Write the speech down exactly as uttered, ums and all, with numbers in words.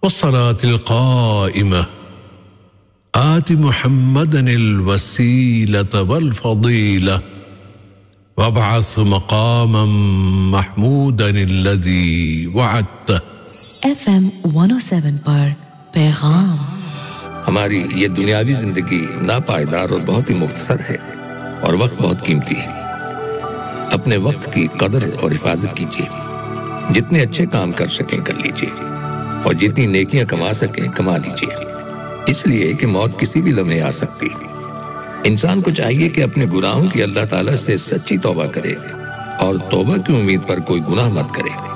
वस्सलातिल क़ाइमा आति मुहम्मदनिल वसीलत वल फ़दीला वबअस मक़ामम महमूदनिल्लज़ी वअदत। FM one O seven पर पैगाम। हमारी ये दुनियावी जिंदगी नापायदार और बहुत ही मुख्तसर है और वक्त बहुत कीमती है। अपने वक्त की कदर और हिफाजत कीजिए। जितने अच्छे काम कर सकें कर लीजिए और जितनी नेकियां कमा सकें कमा लीजिए, इसलिए कि मौत किसी भी लम्हे आ सकती है। इंसान को चाहिए कि अपने गुनाहों की अल्लाह ताला से सच्ची तौबा करे और तौबा की उम्मीद पर कोई गुनाह मत करे।